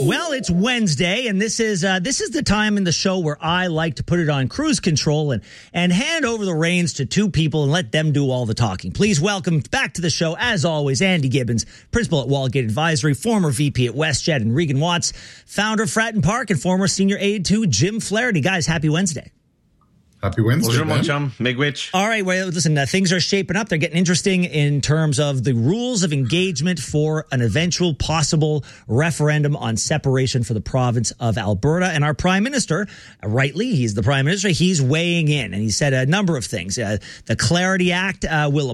Well, it's Wednesday, and this is the time in the show where I like to put it on cruise control and hand over the reins to two people and let them do all the talking. Please welcome back to the show, as always, Andy Gibbons, principal at Wallgate Advisory, former VP at WestJet, and Regan Watts, founder of Fratton Park and former senior aide to Jim Flaherty. Guys, happy Wednesday. Happy Wednesday, Bonjour, mon chum. Miigwech. All right, well, listen, things are shaping up. They're getting interesting in terms of the rules of engagement for an eventual possible referendum on separation for the province of Alberta. And our prime minister, rightly, he's the prime minister, he's weighing in. And he said a number of things. The Clarity Act will